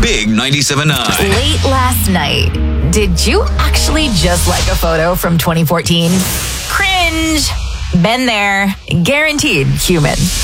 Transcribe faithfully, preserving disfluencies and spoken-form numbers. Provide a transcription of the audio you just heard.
Big ninety-seven point nine. Late last night, did you actually just like a photo from twenty fourteen? Cringe. Been there. Guaranteed human.